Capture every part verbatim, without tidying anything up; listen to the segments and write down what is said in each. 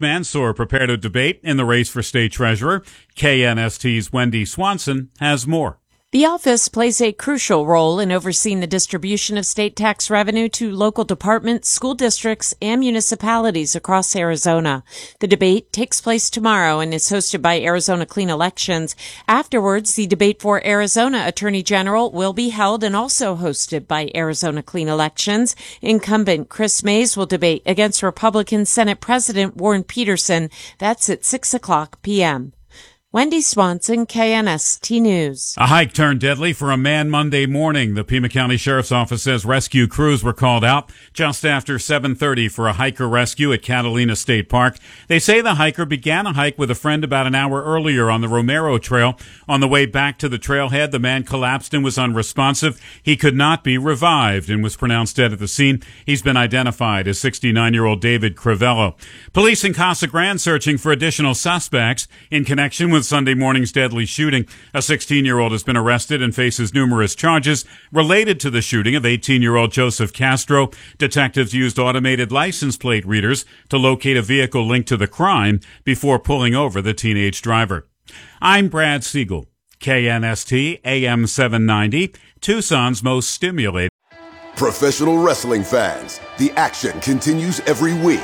Mansour prepare to debate in the race for state treasurer. K N S T's Wendy Swanson has more. The office plays a crucial role in overseeing the distribution of state tax revenue to local departments, school districts, and municipalities across Arizona. The debate takes place tomorrow and is hosted by Arizona Clean Elections. Afterwards, the debate for Arizona Attorney General will be held and also hosted by Arizona Clean Elections. Incumbent Chris Mays will debate against Republican Senate President Warren Peterson. That's at six o'clock p.m. Wendy Swanson, K N S T News. A hike turned deadly for a man Monday morning. The Pima County Sheriff's Office says rescue crews were called out just after seven thirty for a hiker rescue at Catalina State Park. They say the hiker began a hike with a friend about an hour earlier on the Romero Trail. On the way back to the trailhead, the man collapsed and was unresponsive. He could not be revived and was pronounced dead at the scene. He's been identified as sixty-nine-year-old David Crivello. Police in Casa Grande searching for additional suspects in connection with Sunday morning's deadly shooting. A sixteen-year-old has been arrested and faces numerous charges related to the shooting of eighteen-year-old Joseph Castro. Detectives used automated license plate readers to locate a vehicle linked to the crime before pulling over the teenage driver. I'm Brad Siegel, K N S T A M seven ninety, Tucson's most stimulating. Professional wrestling fans, the action continues every week.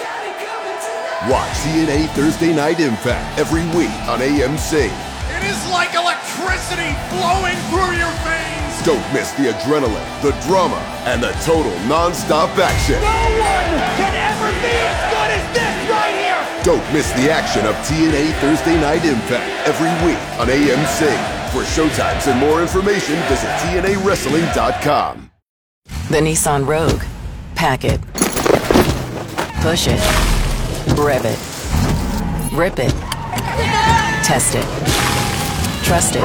Watch T N A Thursday Night Impact every week on A M C. It is like electricity flowing through your veins. Don't miss the adrenaline, the drama, and the total non-stop action. No one can ever be as good as this right here. Don't miss the action of T N A Thursday Night Impact every week on A M C. For showtimes and more information, visit T N A wrestling dot com. The Nissan Rogue. Pack it. Push it. Rev it. Rip it. Test it. Trust it.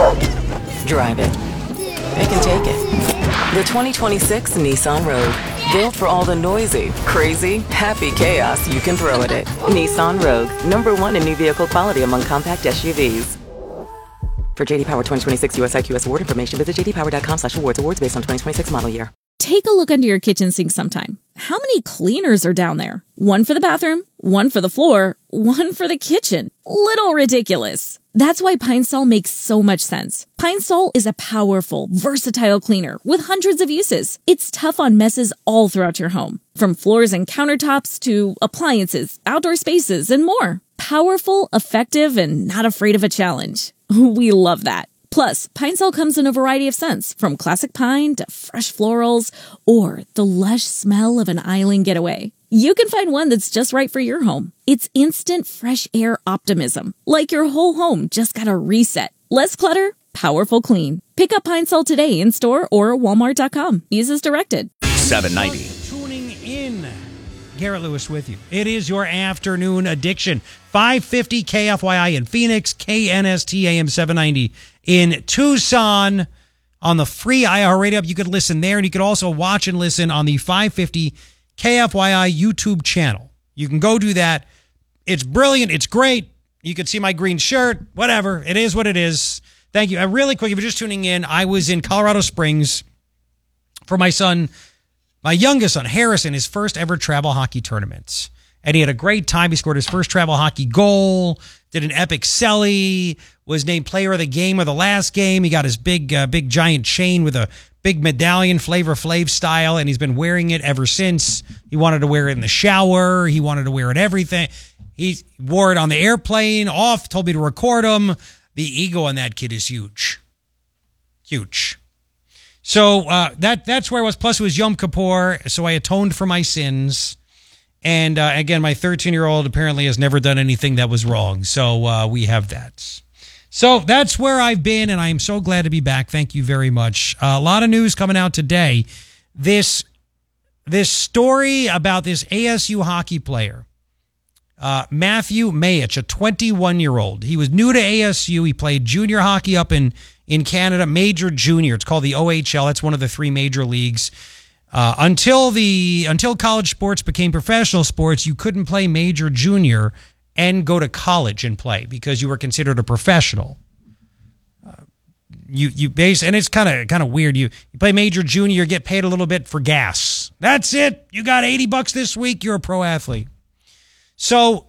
Drive it. Pick and take it. The twenty twenty-six Nissan Rogue. Built for all the noisy, crazy, happy chaos you can throw at it. Nissan Rogue. Number one in new vehicle quality among compact S U Vs. For J D Power twenty twenty-six U S I Q S award information, visit j d power dot com slash awards. Awards based on twenty twenty-six model year. Take a look under your kitchen sink sometime. How many cleaners are down there? One for the bathroom, one for the floor, one for the kitchen. Little ridiculous. That's why Pine Sol makes so much sense. Pine Sol is a powerful, versatile cleaner with hundreds of uses. It's tough on messes all throughout your home, from floors and countertops to appliances, outdoor spaces, and more. Powerful, effective, and not afraid of a challenge. We love that. Plus, Pine Sol comes in a variety of scents, from classic pine to fresh florals, or the lush smell of an island getaway. You can find one that's just right for your home. It's instant fresh air optimism, like your whole home just got a reset. Less clutter, powerful clean. Pick up Pine Sol today in store or walmart dot com. Use as directed. seven ninety. Tuning in. Garrett Lewis with you. It is your afternoon addiction. five fifty K F Y I in Phoenix, K N S T A M seven ninety in Tucson. On the free iHeartRadio app, you could listen there, and you could also watch and listen on the five fifty K F Y I YouTube channel. You can go do that. It's brilliant. It's great. You can see my green shirt. Whatever. It is what it is. Thank you. Uh, really quick, if you're just tuning in, I was in Colorado Springs for my son, my youngest son, Harrison, his first ever travel hockey tournaments. And he had a great time. He scored his first travel hockey goal, did an epic celly, was named player of the game or the last game. He got his big, uh, big giant chain with a big medallion, Flavor Flav style, and he's been wearing it ever since. He wanted to wear it in the shower. He wanted to wear it everything. He wore it on the airplane, off, told me to record him. The ego on that kid is huge. Huge. So uh, that that's where I was. Plus, it was Yom Kippur, so I atoned for my sins. And uh, again, my thirteen-year-old apparently has never done anything that was wrong. So uh, we have that. So that's where I've been, and I am so glad to be back. Thank you very much. Uh, a lot of news coming out today. This this story about this A S U hockey player, uh, Matthew Mayich, a twenty-one-year-old. He was new to A S U. He played junior hockey up in, in Canada, major junior. It's called the O H L. That's one of the three major leagues. Uh, until the until college sports became professional sports, you couldn't play major junior and go to college and play because you were considered a professional. Uh, you you base and it's kind of kind of weird. You you play major junior, get paid a little bit for gas. That's it. You got eighty bucks this week. You're a pro athlete. So